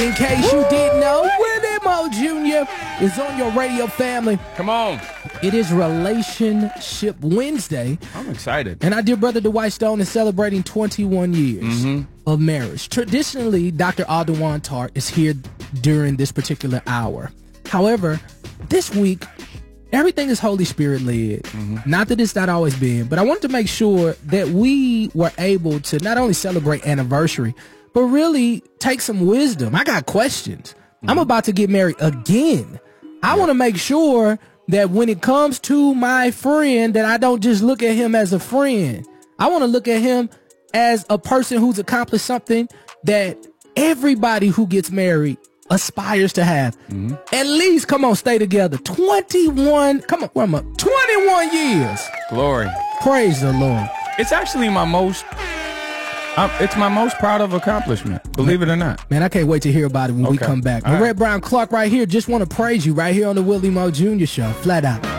In case you didn't know, Willie Mo Jr. is on your radio family. Come on. It is Relationship Wednesday. I'm excited. And our dear brother Dwight Stone is celebrating 21 years of marriage. Traditionally, Dr. Aldewan Tart is here during this particular hour. However, this week, everything is Holy Spirit led. Not that it's not always been, but I wanted to make sure that we were able to not only celebrate anniversary, but really take some wisdom. I got questions. I'm about to get married again. I want to make sure that when it comes to my friend, that I don't just look at him as a friend. I want to look at him as a person who's accomplished something that everybody who gets married aspires to have. At least, come on, stay together. 21, come on, where am I? 21 years. Glory. Praise the Lord. It's actually my most proud of accomplishment, believe it or not. Man, I can't wait to hear about it when we come back. All right. Red Brown Clark right here. Just want to praise you right here on the Willie Mo Jr. Show. Flat out.